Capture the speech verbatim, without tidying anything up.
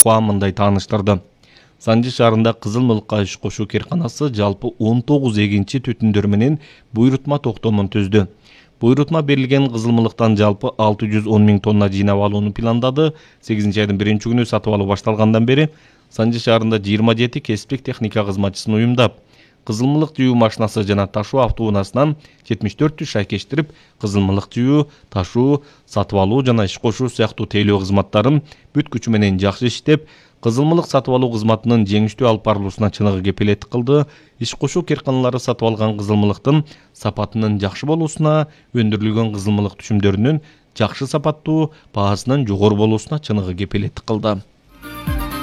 Хуа мындай тааныштырды. Санжы шаарында Кызыл мылыкка иш кошуу керканасы жалпы он тогуз эгинчи түтүндөр менен буйрутма токтомун түздү. Буйрутма берилген кызыл мылыктан жалпы алты жүз он миң тонна жыйнап алууну пландады. сегизинчи айдын биринчи күнү сатып алуу башталгандан бери Санжы шаарында жыйырма жети кесиптик техника кызматчысын уюмдап, кызыл мылык жыюу машинасы жана ташуу автоунаасынан жетимиш төрт түш шайкештирип, кызыл мылык жыюу, ташуу, сатып алуу жана иш кошуу сыяктуу тейлөө кызматтарын бүт күчү менен жакшы иштеп, кызыл мылык сатып алуу кызматынын жеңиштүү алып барылуусуна чыныгы кепилеттик кылды. Иш кошуу керканалары сатып алган кызыл мылыктын сапатынын жакшы болуусуна, өндүрүлгөн кызыл мылык түшүмдөрүнүн жакшы сапаттуу, баасынын жогору болуусуна чыныгы кепилеттик кылды.